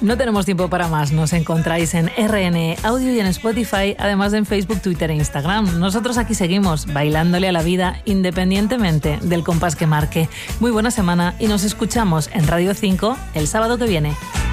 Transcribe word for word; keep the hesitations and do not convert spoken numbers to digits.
No tenemos tiempo para más. Nos encontráis en R N Audio y en Spotify, además de en Facebook, Twitter e Instagram. Nosotros aquí seguimos bailándole a la vida independientemente del compás que marque. Muy buena semana y nos escuchamos en Radio cinco el sábado que viene.